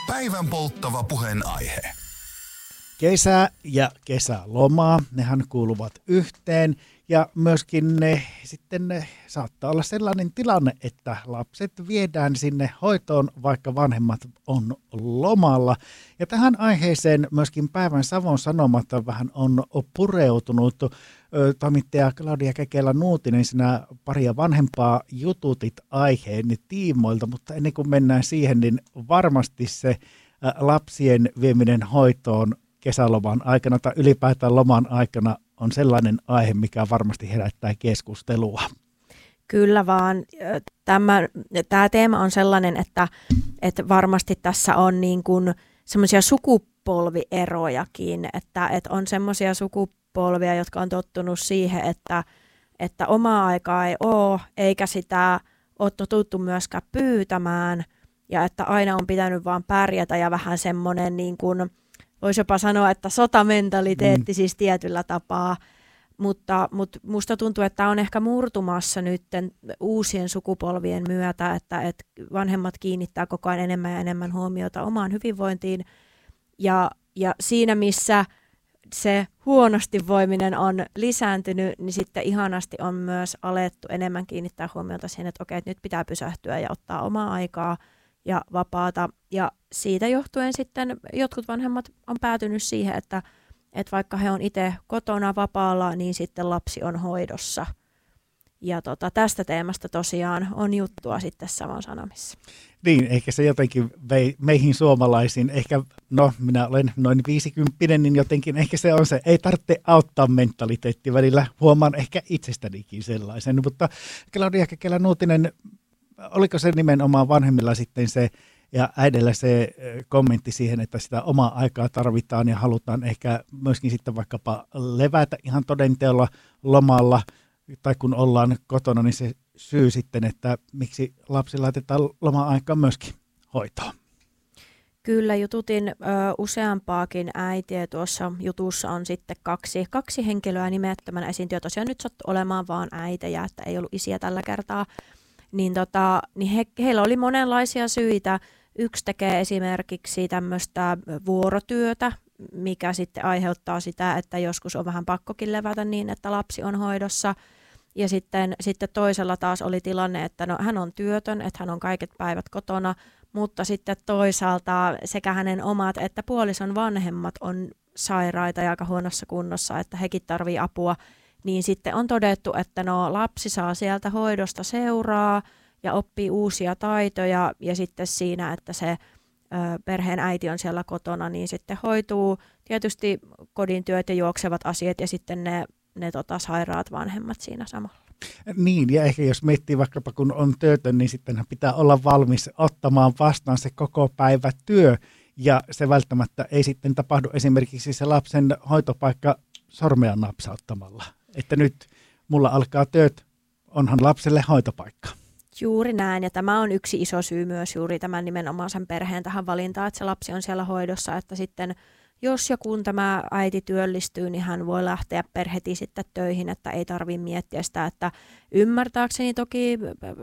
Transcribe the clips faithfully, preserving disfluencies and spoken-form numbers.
Päivän polttava puheenaihe. Kesä ja kesälomaa, nehän kuuluvat yhteen ja myöskin ne, sitten ne, saattaa olla sellainen tilanne, että lapset viedään sinne hoitoon, vaikka vanhemmat on lomalla. Ja tähän aiheeseen myöskin päivän Savon Sanomat vähän on pureutunut. Toimittaja Claudia Kekelä-Nuutinen, sinä paria vanhempaa jututit aiheen tiimoilta, mutta ennen kuin mennään siihen, niin varmasti se lapsien vieminen hoitoon kesäloman aikana tai ylipäätään loman aikana on sellainen aihe, mikä varmasti herättää keskustelua. Kyllä vaan. Tämä, tämä teema on sellainen, että, että varmasti tässä on niin kuin semmoisia sukupolvierojakin, että, että on semmoisia sukupolvia, jotka on tottunut siihen, että, että omaa aikaa ei ole, eikä sitä ole totuttu myöskään pyytämään, ja että aina on pitänyt vaan pärjätä ja vähän semmoinen niin kuin voisi jopa sanoa, että sotamentaliteetti mm. siis tietyllä tapaa, mutta, mutta musta tuntuu, että tämä on ehkä murtumassa nyt uusien sukupolvien myötä, että, että vanhemmat kiinnittää koko ajan enemmän ja enemmän huomiota omaan hyvinvointiin. Ja, ja siinä, missä se huonosti voiminen on lisääntynyt, niin sitten ihanasti on myös alettu enemmän kiinnittää huomiota siihen, että okei, että nyt pitää pysähtyä ja ottaa omaa aikaa ja vapaata. Ja siitä johtuen sitten jotkut vanhemmat on päätynyt siihen, että, että vaikka he on itse kotona vapaalla, niin sitten lapsi on hoidossa. Ja tota, tästä teemasta tosiaan on juttua sitten Savon Sanomissa. Niin, ehkä se jotenkin vei meihin suomalaisiin, ehkä, no minä olen noin viisikymppinen, niin jotenkin ehkä se on se, ei tarvitse auttaa mentaliteetti välillä, huomaan ehkä itsestänikin sellaisen, mutta Claudia Kekelä-Nuutinen, oliko se nimenomaan vanhemmilla sitten se ja äidillä se kommentti siihen, että sitä omaa aikaa tarvitaan ja halutaan ehkä myöskin sitten vaikkapa levätä ihan todenteolla lomalla tai kun ollaan kotona, niin se syy sitten, että miksi lapsi laitetaan loma-aikaan myöskin hoitoon. Kyllä, jututin ö, useampaakin äitiä. Tuossa jutussa on sitten kaksi, kaksi henkilöä nimettömänä esiintyjä. Tosiaan nyt sattui olemaan vaan äitejä, että ei ollut isiä tällä kertaa. Niin, tota, niin he, heillä oli monenlaisia syitä. Yksi tekee esimerkiksi tämmöistä vuorotyötä, mikä sitten aiheuttaa sitä, että joskus on vähän pakkokin levätä niin, että lapsi on hoidossa. Ja sitten, sitten toisella taas oli tilanne, että no, hän on työtön, että hän on kaiket päivät kotona, mutta sitten toisaalta sekä hänen omat että puolison vanhemmat on sairaita ja aika huonossa kunnossa, että hekin tarvii apua. Niin sitten on todettu, että no, lapsi saa sieltä hoidosta seuraa ja oppii uusia taitoja ja sitten siinä, että se ö, perheen äiti on siellä kotona, niin sitten hoituu tietysti kodin työt ja juoksevat asiat ja sitten ne, ne tota, sairaat vanhemmat siinä samalla. Niin, ja ehkä jos miettii vaikkapa kun on työtön, niin sitten pitää olla valmis ottamaan vastaan se koko päivä työ ja se välttämättä ei sitten tapahdu esimerkiksi se lapsen hoitopaikka sormea napsauttamalla. Että nyt mulla alkaa työt, onhan lapselle hoitopaikka. Juuri näin, ja tämä on yksi iso syy myös juuri tämän nimenomaan sen perheen tähän valintaan, että se lapsi on siellä hoidossa, että sitten jos ja kun tämä äiti työllistyy, niin hän voi lähteä perheti sitten töihin, että ei tarvitse miettiä sitä, että ymmärtääkseni toki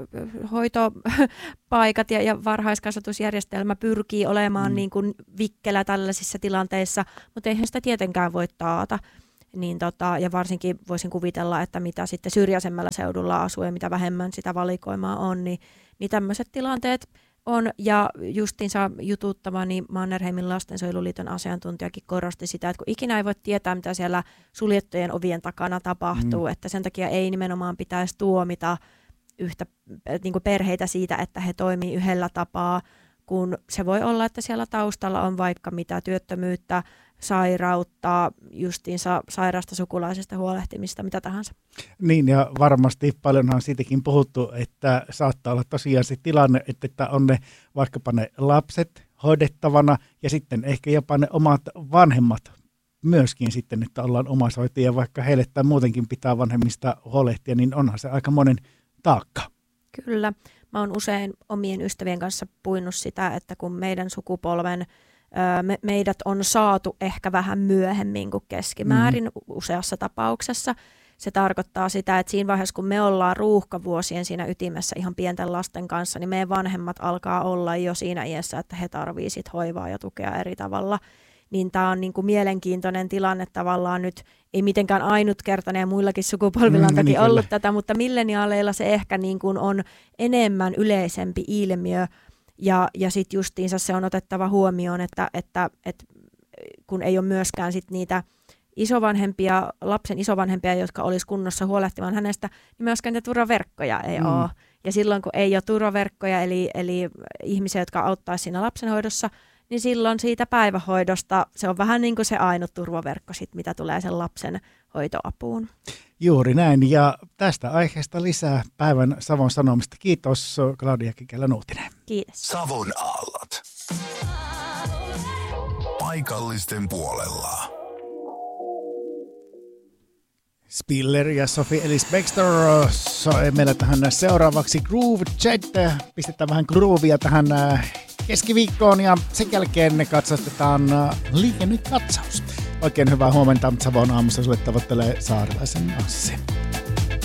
hoitopaikat ja, ja varhaiskasvatusjärjestelmä pyrkii olemaan mm. niin kuin vikkelä tällaisissa tilanteissa, mutta eihän sitä tietenkään voi taata. Niin tota, ja varsinkin voisin kuvitella, että mitä sitten syrjäisemmällä seudulla asuu ja mitä vähemmän sitä valikoimaa on, niin, niin tämmöiset tilanteet on. Ja justiinsa jututtavani Mannerheimin lastensuojeluliiton asiantuntijakin korosti sitä, että kun ikinä ei voi tietää, mitä siellä suljettujen ovien takana tapahtuu, mm. että sen takia ei nimenomaan pitäisi tuomita yhtä niin kuin perheitä siitä, että he toimii yhdellä tapaa, kun se voi olla, että siellä taustalla on vaikka mitä työttömyyttä, sairautta, justiinsa sairaasta sukulaisesta huolehtimista, mitä tahansa. Niin, ja varmasti paljonhan siitäkin puhuttu, että saattaa olla tosiaan se tilanne, että on ne vaikkapa ne lapset hoidettavana ja sitten ehkä jopa ne omat vanhemmat myöskin sitten, että ollaan omaishoitajia, vaikka heille tai muutenkin pitää vanhemmista huolehtia, niin onhan se aika monen taakka. Kyllä. Mä oon usein omien ystävien kanssa puinut sitä, että kun meidän sukupolven Me, meidät on saatu ehkä vähän myöhemmin kuin keskimäärin mm. useassa tapauksessa, se tarkoittaa sitä, että siinä vaiheessa, kun me ollaan ruuhkavuosien siinä ytimessä ihan pienten lasten kanssa, niin meidän vanhemmat alkaa olla jo siinä iässä, että he tarvitsevat sit hoivaa ja tukea eri tavalla. Niin tämä on niinku mielenkiintoinen tilanne tavallaan nyt, ei mitenkään ainutkertainen ja muillakin sukupolvilla on toki mm, ollut tätä, mutta milleniaaleilla se ehkä niinku on enemmän yleisempi ilmiö. Ja, ja sitten justiinsa se on otettava huomioon, että, että, että kun ei ole myöskään sit niitä isovanhempia, lapsen isovanhempia, jotka olisi kunnossa huolehtimaan hänestä, niin myöskään niitä turvaverkkoja ei mm. ole. Ja silloin kun ei ole turvaverkkoja, eli, eli ihmisiä, jotka auttaisivat siinä lapsenhoidossa, niin silloin siitä päivähoidosta se on vähän niin kuin se ainut turvaverkko, sit, mitä tulee sen lapsen hoitoapuun. Juuri näin, ja tästä aiheesta lisää päivän Savon Sanomista. Kiitos Claudia Kikkelä-Nuutinen. Kiitos. Savon aallot. Paikallisten puolella. Spiller ja Sophie Ellis Bextor soi meillä tähän seuraavaksi Groove Jet. Pistetään vähän groovia tähän keskiviikkoon ja sen jälkeen katsastetaan liikennekatsaus. Oikein hyvää huomenta. Savon aamussa sulle tavoittelee Saarelaisen Anssi.